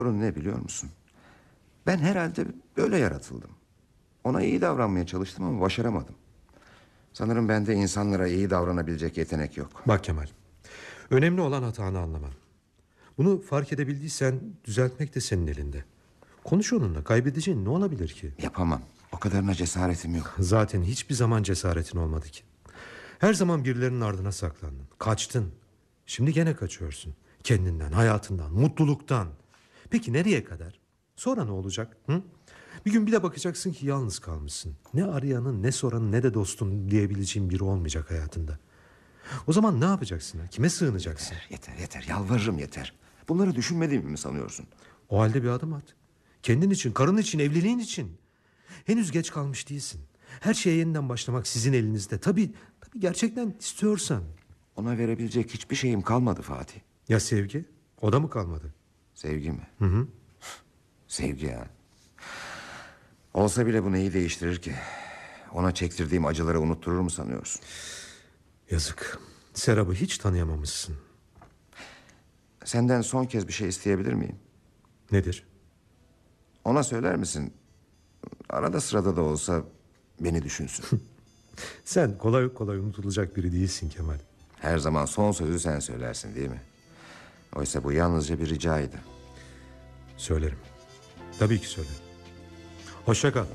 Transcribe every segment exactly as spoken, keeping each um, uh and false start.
Sorun ne biliyor musun? Ben herhalde böyle yaratıldım. Ona iyi davranmaya çalıştım ama başaramadım. Sanırım bende insanlara iyi davranabilecek yetenek yok. Bak Kemal, önemli olan hatanı anlaman. Bunu fark edebildiysen düzeltmek de senin elinde. Konuş onunla, kaybedeceğin ne olabilir ki? Yapamam, o kadarına cesaretim yok. Zaten hiçbir zaman cesaretin olmadı ki. Her zaman birilerinin ardına saklandın, kaçtın. Şimdi gene kaçıyorsun. Kendinden, hayatından, mutluluktan. Peki nereye kadar? Sonra ne olacak? Hı? Bir gün bir de bakacaksın ki yalnız kalmışsın. Ne arayanın, ne soranın, ne de dostun diyebileceğin biri olmayacak hayatında. O zaman ne yapacaksın? Kime sığınacaksın? Yeter, yeter, yeter. Yalvarırım yeter. Bunları düşünmediğimi mi sanıyorsun? O halde bir adım at. Kendin için, karın için, evliliğin için. Henüz geç kalmış değilsin. Her şeye yeniden başlamak sizin elinizde. Tabii, tabii gerçekten istiyorsan. Ona verebilecek hiçbir şeyim kalmadı Fatih. Ya sevgi? O da mı kalmadı? Sevgi mi? Hı hı. Sevgi ya. Olsa bile bu neyi değiştirir ki? Ona çektirdiğim acıları unutturur mu sanıyorsun? Yazık. Serap'ı hiç tanıyamamışsın. Senden son kez bir şey isteyebilir miyim? Nedir? Ona söyler misin? Arada sırada da olsa beni düşünsün. Sen kolay kolay unutulacak biri değilsin Kemal. Her zaman son sözü sen söylersin değil mi? Oysa bu yalnızca bir ricaydı. Söylerim. Tabii ki söylerim. Hoşça kal.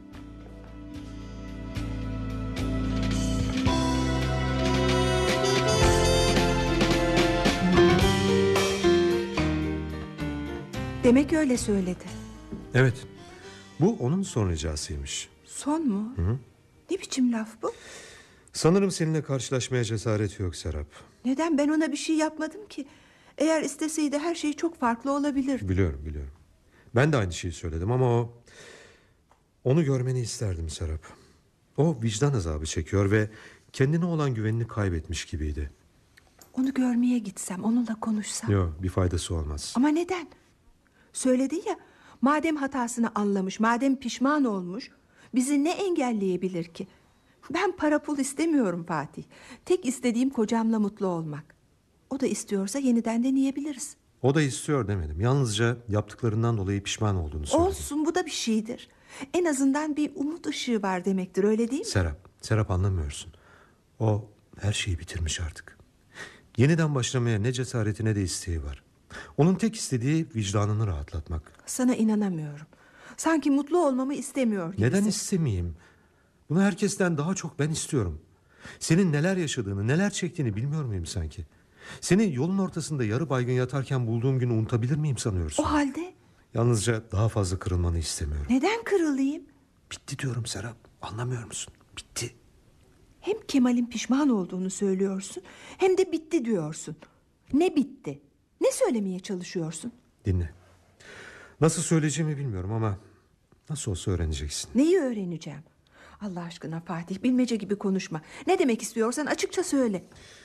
Demek öyle söyledi. Evet. Bu onun son ricasıymış. Son mu? Hı hı. Ne biçim laf bu? Sanırım seninle karşılaşmaya cesareti yok Serap. Neden? Ben ona bir şey yapmadım ki. Eğer isteseydi her şey çok farklı olabilir. Biliyorum biliyorum. Ben de aynı şeyi söyledim ama o... Onu görmeni isterdim Serap. O vicdan azabı çekiyor ve kendine olan güvenini kaybetmiş gibiydi. Onu görmeye gitsem, onunla konuşsam. Yok, bir faydası olmaz. Ama neden? Söyledin ya, madem hatasını anlamış, madem pişman olmuş, bizi ne engelleyebilir ki? Ben para pul istemiyorum Fatih. Tek istediğim kocamla mutlu olmak. O da istiyorsa yeniden deneyebiliriz. O da istiyor demedim. Yalnızca yaptıklarından dolayı pişman olduğunu söyledim. Olsun, bu da bir şeydir. En azından bir umut ışığı var demektir, öyle değil mi? Serap, Serap anlamıyorsun. O her şeyi bitirmiş artık. Yeniden başlamaya ne cesareti ne de isteği var. Onun tek istediği vicdanını rahatlatmak. Sana inanamıyorum. Sanki mutlu olmamı istemiyor gibisin. Neden istemeyeyim? Bunu herkesten daha çok ben istiyorum. Senin neler yaşadığını, neler çektiğini bilmiyor muyum sanki? Seni yolun ortasında yarı baygın yatarken bulduğum günü unutabilir miyim sanıyorsun? O halde? Yalnızca daha fazla kırılmanı istemiyorum. Neden kırılayım? Bitti diyorum Serap. Anlamıyor musun? Bitti. Hem Kemal'in pişman olduğunu söylüyorsun, hem de bitti diyorsun. Ne bitti? Ne söylemeye çalışıyorsun? Dinle. Nasıl söyleyeceğimi bilmiyorum ama nasıl olsa öğreneceksin. Neyi öğreneceğim? Allah aşkına Fatih, bilmece gibi konuşma. Ne demek istiyorsan açıkça söyle.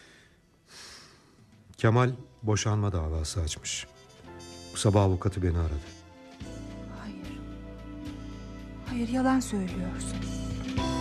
Kemal boşanma davası açmış. Bu sabah avukatı beni aradı. Hayır. Hayır, yalan söylüyorsun.